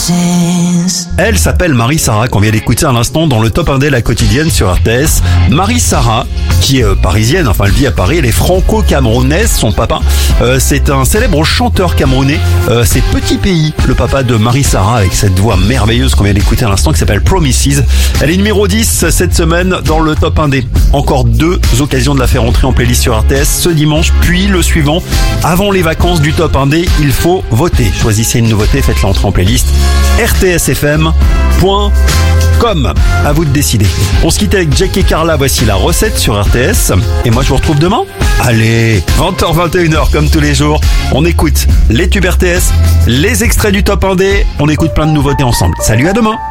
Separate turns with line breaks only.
Elle s'appelle Marie-Sara, qu'on vient d'écouter à l'instant dans le top 1 la quotidienne sur RTS. Marie-Sara, qui est parisienne, enfin elle vit à Paris, elle est franco-camerounaise, son papa. C'est un célèbre chanteur camerounais. C'est Petit Pays, le papa de Marie-Sara, avec cette voix merveilleuse qu'on vient d'écouter à l'instant, qui s'appelle Promises. Elle est numéro 10 cette semaine dans le top 1D. Encore 2 occasions de la faire entrer en playlist sur RTS, ce dimanche, puis le suivant. Avant les vacances du top 1D, il faut voter. Choisissez une nouveauté, faites-la entrer en playlist. rtsfm.com. À vous de décider. On se quitte avec Jack et Carla, voici la recette sur RTS. Et moi je vous retrouve demain. Allez, 20h, 21h comme tous les jours. On écoute les tubes RTS, les extraits du top 1D. On écoute plein de nouveautés ensemble. Salut, à demain.